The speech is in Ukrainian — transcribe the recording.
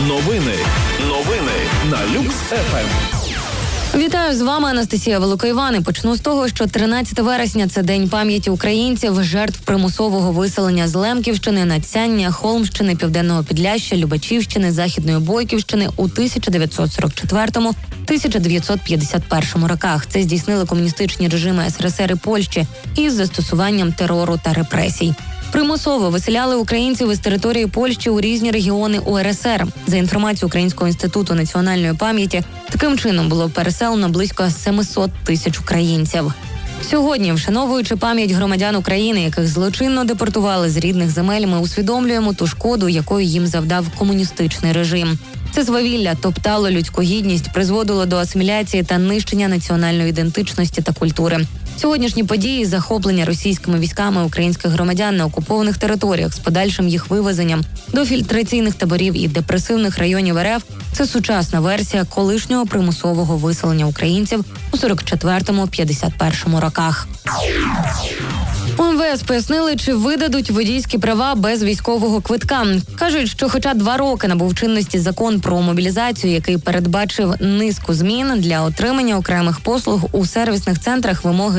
Новини на Люкс ФМ. Вітаю, з вами Анастасія Великоїван. І почну з того, що 13 вересня – це День пам'яті українців, жертв примусового виселення з Лемківщини, Надсяння, Холмщини, Південного Підляшшя, Любачівщини, Західної Бойківщини у 1944-1951 роках. Це здійснили комуністичні режими СРСР і Польщі із застосуванням терору та репресій. Примусово виселяли українців із території Польщі у різні регіони УРСР. За інформацією Українського інституту національної пам'яті, таким чином було переселено близько 700 тисяч українців. Сьогодні, вшановуючи пам'ять громадян України, яких злочинно депортували з рідних земель, ми усвідомлюємо ту шкоду, якою їм завдав комуністичний режим. Це свавілля топтало людську гідність, призводило до асиміляції та нищення національної ідентичності та культури. Сьогоднішні події – захоплення російськими військами українських громадян на окупованих територіях з подальшим їх вивезенням до фільтраційних таборів і депресивних районів РФ – це сучасна версія колишнього примусового виселення українців у 44-51 роках. У МВС пояснили, чи видадуть водійські права без військового квитка. Кажуть, що хоча 2 роки набув чинності закон про мобілізацію, який передбачив низку змін для отримання окремих послуг у сервісних центрах, вимоги